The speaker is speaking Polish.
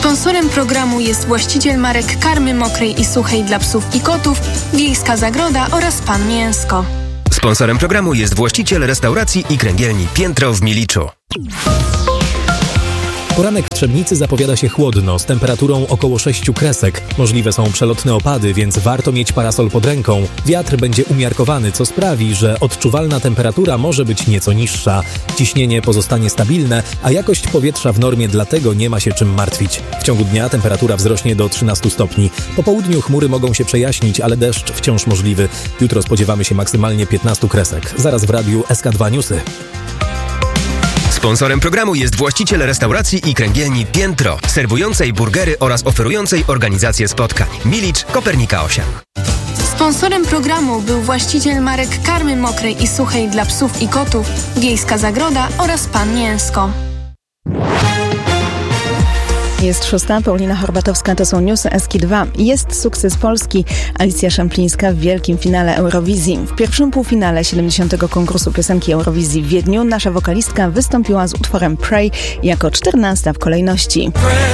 Sponsorem programu jest właściciel marek karmy mokrej i suchej dla psów i kotów, Wiejska Zagroda oraz Pan Mięsko. Sponsorem programu jest właściciel restauracji i kręgielni Piętro w Miliczu. Poranek w Trzebnicy zapowiada się chłodno, z temperaturą około 6 kresek. Możliwe są przelotne opady, więc warto mieć parasol pod ręką. Wiatr będzie umiarkowany, co sprawi, że odczuwalna temperatura może być nieco niższa. Ciśnienie pozostanie stabilne, a jakość powietrza w normie, dlatego nie ma się czym martwić. W ciągu dnia temperatura wzrośnie do 13 stopni. Po południu chmury mogą się przejaśnić, ale deszcz wciąż możliwy. Jutro spodziewamy się maksymalnie 15 kresek. Zaraz w radiu SK2 Newsy. Sponsorem programu jest właściciel restauracji i kręgielni Piętro, serwującej burgery oraz oferującej organizację spotkań. Milicz, Kopernika 8. Sponsorem programu był właściciel marek karmy mokrej i suchej dla psów i kotów, Wiejska Zagroda oraz Pan Mięsko. Jest 6, Paulina Horbatowska, to są newsy SK2. Jest sukces Polski. Alicja Szemplińska w wielkim finale Eurowizji. W pierwszym półfinale 70. konkursu piosenki Eurowizji w Wiedniu nasza wokalistka wystąpiła z utworem Pray jako 14 w kolejności.